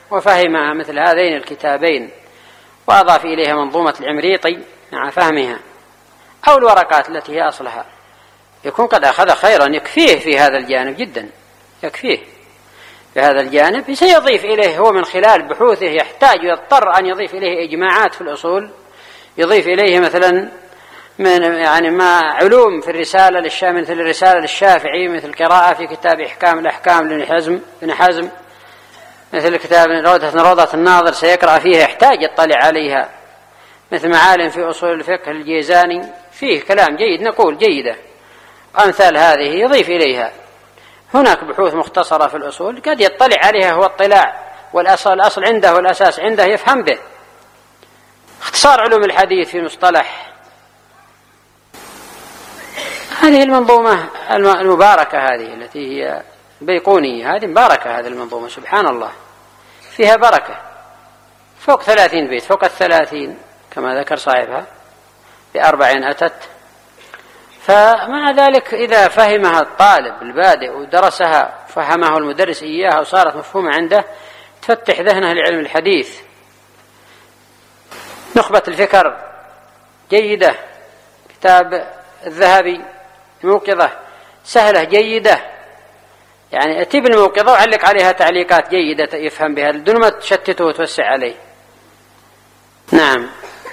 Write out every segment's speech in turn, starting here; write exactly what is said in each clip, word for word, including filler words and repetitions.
وفهم مثل هذين الكتابين وأضاف إليها منظومة العمريطي مع فهمها أو الورقات التي هي أصلها، يكون قد أخذ خيرا يكفيه في هذا الجانب جدا، يكفيه في هذا الجانب. سيضيف إليه هو من خلال بحوثه، يحتاج يضطر أن يضيف إليه إجماعات في الأصول، يضيف إليه مثلا من يعني ما علوم في الرسالة للشافعي مثل الرسالة للشافعي، مثل قراءة في كتاب إحكام الأحكام لابن حزم بن حزم، مثل كتاب روضة الناظر سيقرأ فيها يحتاج يطلع عليها، مثل معالم في أصول الفقه الجيزاني فيه كلام جيد نقول جيدة، أمثال هذه يضيف إليها. هناك بحوث مختصرة في الأصول قد يطلع عليها هو اطلاع، والأصل الأصل عنده والأساس عنده يفهم به. اختصار علوم الحديث في مصطلح، هذه المنظومة المباركة هذه التي هي بيقونية، هذه مباركة هذه المنظومة سبحان الله، فيها بركة، فوق ثلاثين بيت، فوق الثلاثين كما ذكر صاحبها بأربعين أتت. فمع ذلك إذا فهمها الطالب البادئ ودرسها فهمه المدرس إياها وصارت مفهومة عنده تفتح ذهنه لعلم الحديث. نخبة الفكر جيدة، كتاب الذهبي موقظة سهلة جيدة، يعني أتي بالموقظة وعلق عليها تعليقات جيدة يفهم بها دون ما تشتته وتوسع عليه. نعم.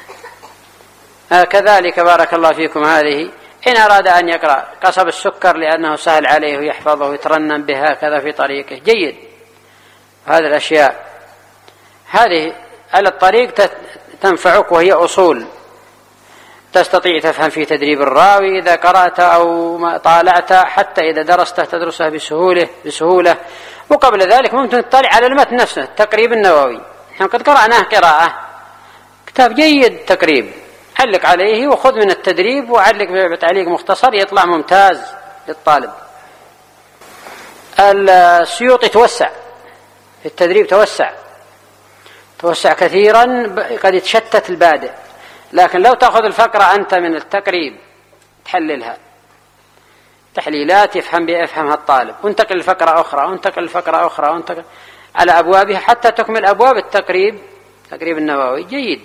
كذلك بارك الله فيكم هذه إن أراد أن يقرأ قصب السكر لأنه سهل عليه ويحفظه ويترنم بها كذا في طريقه جيد. هذه الأشياء هذه على الطريق تنفعك وهي أصول تستطيع تفهم في تدريب الراوي إذا قرأت أو طالعت، حتى إذا درسته تدرسه بسهولة بسهولة وقبل ذلك ممكن تطلع على المتن نفسه. تقريب النووي نحن قد قرأناه قراءة، كتاب جيد تقريب، علق عليه وخذ من التدريب وعلق بتعليق مختصر يطلع ممتاز للطالب. السيوطي توسع في التدريب، توسع توسع كثيرا قد يتشتت البادئ، لكن لو تأخذ الفقرة أنت من التقريب تحللها تحليلات يفهم بيفهمها الطالب، وانتقل لفقرة أخرى وانتقل لفقرة أخرى وانتقل على أبوابها حتى تكمل أبواب التقريب. تقريب النووي جيد.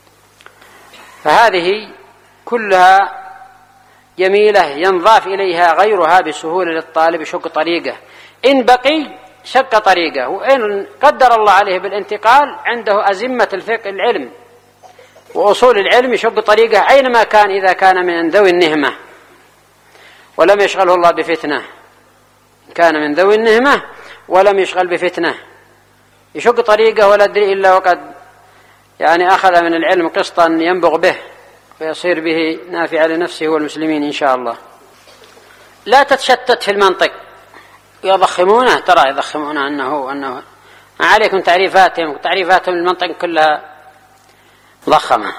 فهذه كلها جميلة ينضاف إليها غيرها بسهولة للطالب يشق طريقه، إن بقي شق طريقه، وإن قدر الله عليه بالانتقال عنده أزمة الفقه العلم وأصول العلم يشق طريقه أينما كان، إذا كان من ذوي النهمة ولم يشغله الله بفتنة، كان من ذوي النهمة ولم يشغل بفتنة يشق طريقه ولا أدري إلا وقد يعني أخذ من العلم قسطا ينبغ به ويصير به نافع لنفسه والمسلمين إن شاء الله. لا تتشتت في المنطق، يضخمونه ترى يضخمونه أنه أنه ما عليكم تعريفاتهم تعريفاتهم المنطق كلها ضخمة.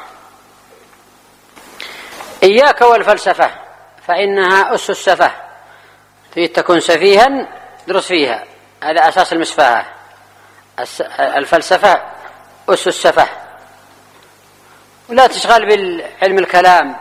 إياك والفلسفة فإنها أس السفة، تريد تكون سفيها درس فيها، هذا أساس المسفاهة. الفلسفة أس السفة، ولا تشغل بالعلم الكلام،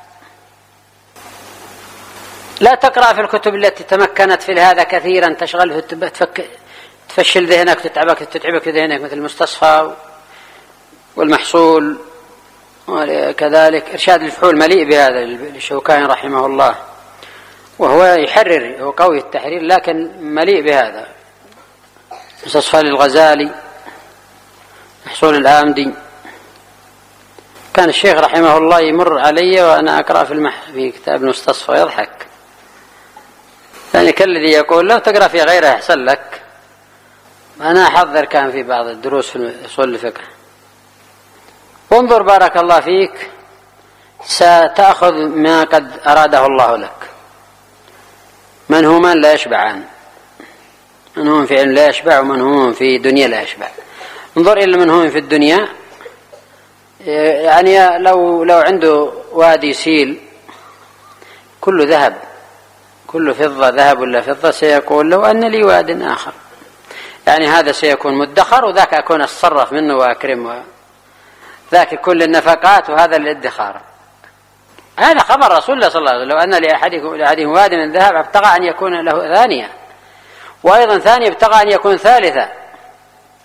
لا تقرأ في الكتب التي تمكنت في هذا كثيرا تشغله تفك تفشل ذهنك تتعبك تتعبك ذهنك، مثل المستصفى والمحصول، وكذلك إرشاد الفحول مليء بهذا الشوكاني رحمه الله، وهو يحرر هو قوي التحرير لكن مليء بهذا. مستصفى للغزالي، محصول الآمدي. كان الشيخ رحمه الله يمر علي وأنا أقرأ في المح في كتاب المستصفى يضحك، يعني كالذي يقول لو تقرأ في غيره أحسن لك. أنا أحضر كان في بعض الدروس في أصول الفقه. انظر بارك الله فيك ستأخذ ما قد أراده الله لك. منهوما لا يشبعان، منهوم في علم لا يشبع ومنهوم في دنيا لا يشبع. انظر إلى المنهوم في الدنيا، يعني لو لو عنده وادي سيل كله ذهب كله فضة ذهب ولا فضة سيقول لو أن لي واد آخر، يعني هذا سيكون مدخر وذاك أكون أتصرف منه وأكرم، ذاك كل النفقات وهذا الادخار. هذا خبر رسول الله صلى الله عليه وسلم لو أن لأحدكم لأحدهم واد من ذهب ابتغى أن يكون له ثانية، وأيضا ثانية ابتغى أن يكون ثالثة.